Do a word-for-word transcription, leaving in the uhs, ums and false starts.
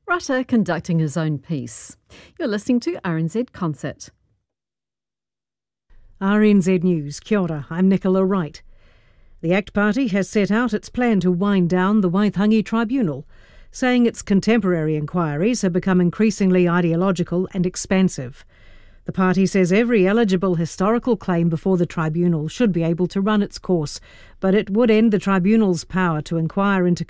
Rutter conducting his own piece. You're listening to R N Z Concert. R N Z News, kia ora, I'm Nicola Wright. The ACT Party has set out its plan to wind down the Waitangi Tribunal, saying its contemporary inquiries have become increasingly ideological and expansive. The party says every eligible historical claim before the tribunal should be able to run its course, but it would end the tribunal's power to inquire into